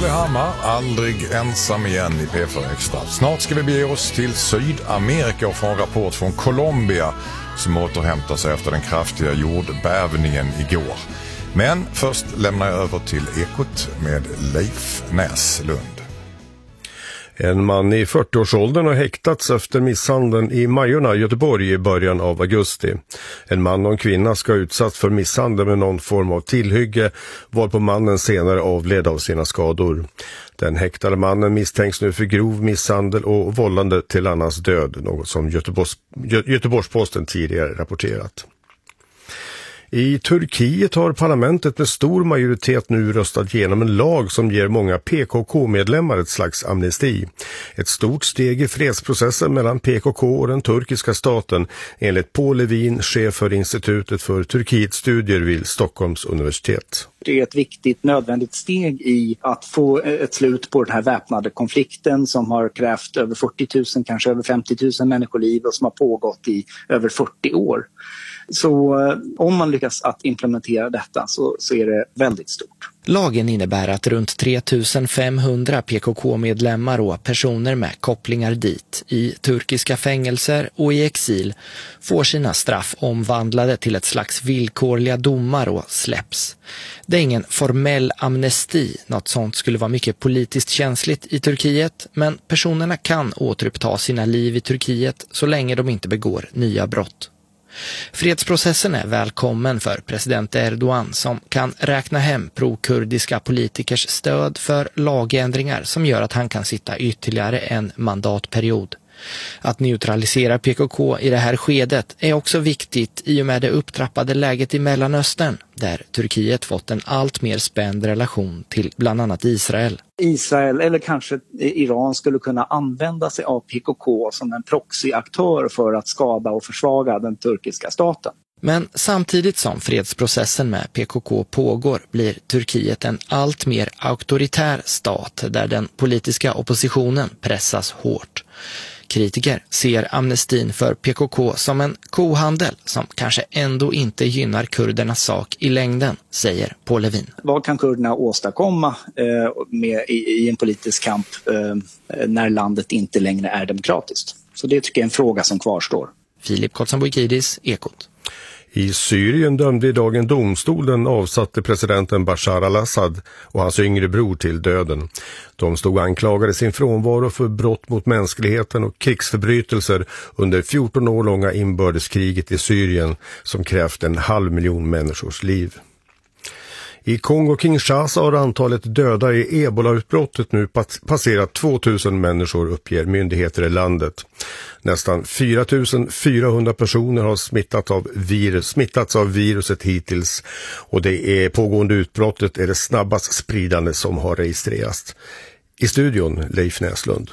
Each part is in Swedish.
Charlie Hammar, aldrig ensam igen i P4 Extra. Snart ska vi bege oss till Sydamerika och få en rapport från Colombia som återhämtar sig efter den kraftiga jordbävningen igår. Men först lämnar jag över till Ekot med Leif Näslund. En man i 40-årsåldern har häktats efter misshandeln i Majorna, Göteborg i början av augusti. En man och en kvinna ska ha utsatts för misshandel med någon form av tillhygge, varpå mannen senare avled av sina skador. Den häktade mannen misstänks nu för grov misshandel och vållande till annans död, något som Göteborgs-Posten tidigare rapporterat. I Turkiet har parlamentet med stor majoritet nu röstat igenom en lag som ger många PKK-medlemmar ett slags amnesti. Ett stort steg i fredsprocessen mellan PKK och den turkiska staten, enligt Paul Levin, chef för Institutet för Turkiets studier vid Stockholms universitet. Det är ett viktigt, nödvändigt steg i att få ett slut på den här väpnade konflikten som har krävt över 40 000, kanske över 50 000 människoliv och som har pågått i över 40 år. Så om man lyckas att implementera detta så är det väldigt stort. Lagen innebär att runt 3500 PKK-medlemmar och personer med kopplingar dit i turkiska fängelser och i exil får sina straff omvandlade till ett slags villkorliga domar och släpps. Det är ingen formell amnesti, något sånt skulle vara mycket politiskt känsligt i Turkiet, men personerna kan återuppta sina liv i Turkiet så länge de inte begår nya brott. Fredsprocessen är välkommen för president Erdogan som kan räkna hem pro-kurdiska politikers stöd för lagändringar som gör att han kan sitta ytterligare en mandatperiod. Att neutralisera PKK i det här skedet är också viktigt i och med det upptrappade läget i Mellanöstern, där Turkiet fått en allt mer spänd relation till bland annat Israel. Israel eller kanske Iran skulle kunna använda sig av PKK som en proxyaktör för att skada och försvaga den turkiska staten. Men samtidigt som fredsprocessen med PKK pågår blir Turkiet en allt mer auktoritär stat där den politiska oppositionen pressas hårt. Kritiker ser amnestin för PKK som en kohandel som kanske ändå inte gynnar kurdernas sak i längden, säger Paul Levin. Vad kan kurderna åstadkomma i en politisk kamp när landet inte längre är demokratiskt? Så det tycker jag är en fråga som kvarstår. Filip Kotsanboikidis, Ekot. I Syrien dömde idag en domstol den avsatte presidenten Bashar al-Assad och hans yngre bror till döden. De stod anklagade sin frånvaro för brott mot mänskligheten och krigsförbrytelser under 14 år långa inbördeskriget i Syrien som krävt 500 000 människors liv. I Kongo-Kinshasa har antalet döda i Ebola-utbrottet nu passerat 2000 människor, uppger myndigheter i landet. Nästan 4400 personer har smittats av viruset hittills och det pågående utbrottet är det snabbast spridande som har registrerats. I studion Leif Näslund.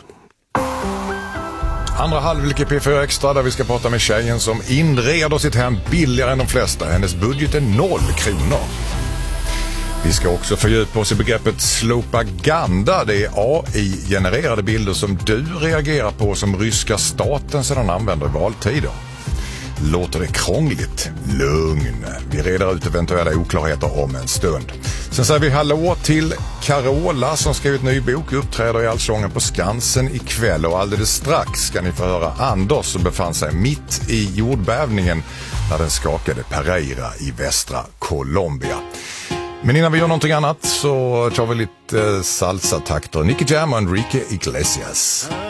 Andra halvlek i P4 Extra där vi ska prata med tjejen som inreder sitt hem billigare än de flesta. Hennes budget är 0 kronor. Vi ska också fördjupa oss i begreppet slopaganda. Det är AI-genererade bilder som du reagerar på som ryska staten sedan använder i valtider. Låter det krångligt? Lugn. Vi reder ut eventuella oklarheter om en stund. Sen säger vi hallå till Carola som skrivit ny bok, uppträder i Allsången på Skansen ikväll, och alldeles strax ska ni få höra Anders som befann sig mitt i jordbävningen när den skakade Pereira i västra Colombia. Men innan vi gör någonting annat så tar vi lite salsa-takter. Nicky Jam och Enrique Iglesias.